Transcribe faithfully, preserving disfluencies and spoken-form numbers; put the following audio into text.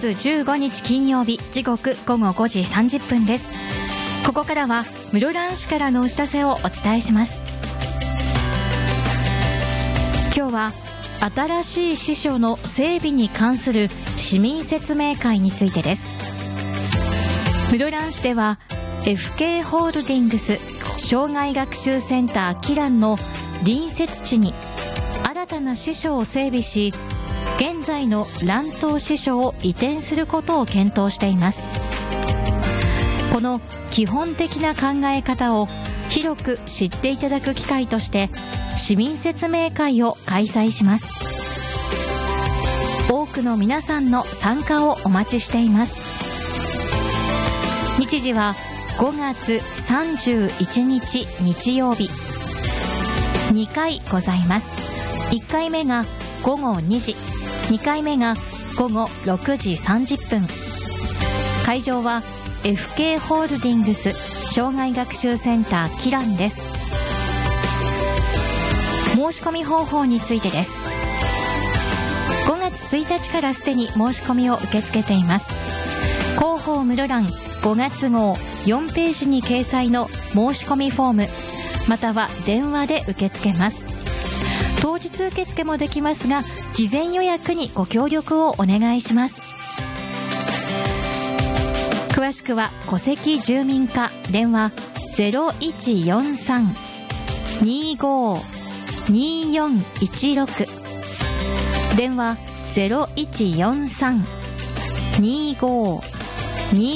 つじゅうごにち金曜日、時刻ごごごじさんじゅっぷんです。ここからは室蘭市からのお知らせをお伝えします。今日は新しい支所の整備に関する市民説明会についてです。室蘭市では エフケー ホールディングス障害学習センターキランの隣接地に新たな支所を整備し、現在の蘭東支所を移転することを検討しています。この基本的な考え方を広く知っていただく機会として市民説明会を開催します。多くの皆さんの参加をお待ちしています。日時はごがつさんじゅういちにち日曜日、にかいございます。いっかいめがごごにじ、にかいめがごごろくじさんじゅっぷん。会場は エフケー ホールディングス障害学習センターキランです。申し込み方法についてです。ごがつついたちからすでに申し込みを受け付けています。広報室蘭ごがつごうよんページに掲載の申し込みフォーム、または電話で受け付けます。当日受付もできますが、事前予約にご協力をお願いします。詳しくは戸籍住民課電話 ゼロいちよんさん にーごー にーよんいちろく 電話 ゼロいちよんさん にーごー にー